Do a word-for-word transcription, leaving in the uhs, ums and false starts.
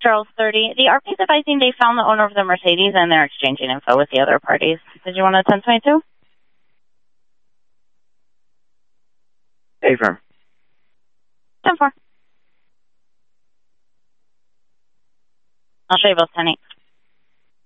Charles thirty. The R P is advising they found the owner of the Mercedes and they're exchanging info with the other parties. Did you want a ten twenty-two? Hey, firm. ten four. I'll show you both ten eight.